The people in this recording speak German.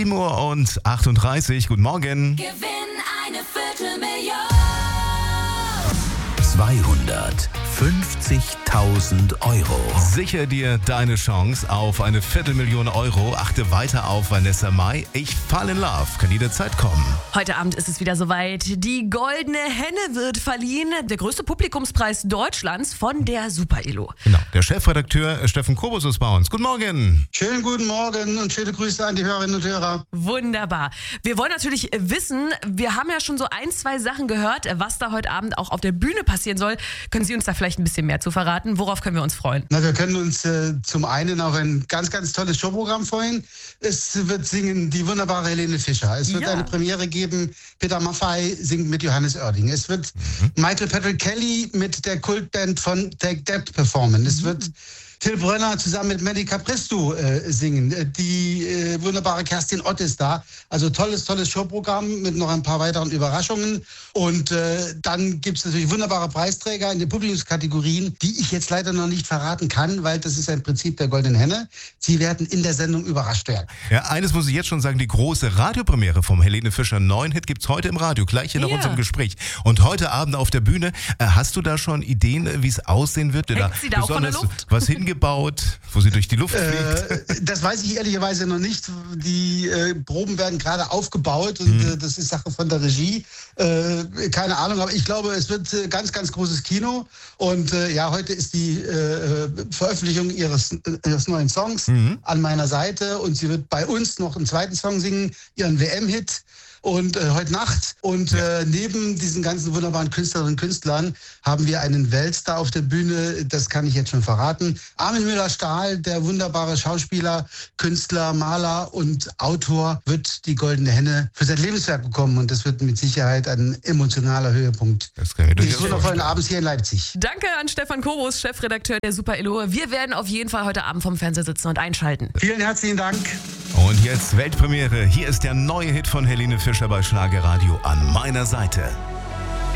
7:38 Uhr, guten Morgen. Gewinn eine Viertelmillion. 250.000 Euro. Sicher dir deine Chance auf eine Viertelmillion Euro. Achte weiter auf Vanessa Mai. Ich fall in love. Kann jederzeit kommen. Heute Abend ist es wieder soweit. Die Goldene Henne wird verliehen. Der größte Publikumspreis Deutschlands von der Super-Elo. Genau. Der Chefredakteur Steffen Kobus ist bei uns. Guten Morgen. Schönen guten Morgen und schöne Grüße an die Hörerinnen und Hörer. Wunderbar. Wir wollen natürlich wissen, wir haben ja schon so 2 Sachen gehört, was da heute Abend auch auf der Bühne passieren soll. Können Sie uns da vielleicht ein bisschen mehr zu verraten? Worauf können wir uns freuen? Na, wir können uns zum einen auf ein ganz, ganz tolles Showprogramm freuen. Es wird singen die wunderbare Helene Fischer. Es wird eine Premiere geben. Peter Maffay singt mit Johannes Oerding. Es wird Michael Patrick Kelly mit der Kultband von Take That performen. Es wird Till Brönner zusammen mit Mandy Capristo singen. Die wunderbare Kerstin Ott ist da. Also tolles Showprogramm mit noch ein paar weiteren Überraschungen. Und dann gibt es natürlich wunderbare Preisträger in den Publikumskategorien, die ich jetzt leider noch nicht verraten kann, weil das ist ein Prinzip der Goldenen Henne. Sie werden in der Sendung überrascht werden. Ja, eines muss ich jetzt schon sagen, die große Radiopremiere vom Helene Fischer neuen Hit gibt's heute im Radio, gleich hier nach unserem Gespräch. Und heute Abend auf der Bühne, hast du da schon Ideen, wie es aussehen wird? Hängt sie da auch von der Luft? Was hingebaut, wo sie durch die Luft fliegt? Das weiß ich ehrlicherweise noch nicht. Die Proben werden gerade aufgebaut und das ist Sache von der Regie. Keine Ahnung, aber ich glaube, es wird ganz, ganz großes Kino. Und heute ist die Veröffentlichung ihres neuen Songs an meiner Seite und sie wird bei uns noch einen zweiten Song singen, ihren WM-Hit. Und heute Nacht. Und neben diesen ganzen wunderbaren Künstlerinnen und Künstlern haben wir einen Weltstar auf der Bühne, das kann ich jetzt schon verraten. Armin Müller-Stahl, der wunderbare Schauspieler, Künstler, Maler und Autor, wird die Goldene Henne für sein Lebenswerk bekommen. Und das wird mit Sicherheit ein emotionaler Höhepunkt des wundervollen Abends hier in Leipzig. Danke an Stefan Kobus, Chefredakteur der Super-Elo. Wir werden auf jeden Fall heute Abend vom Fernseher sitzen und einschalten. Vielen herzlichen Dank. Und jetzt Weltpremiere. Hier ist der neue Hit von Helene Fischer bei Schlagerradio an meiner Seite.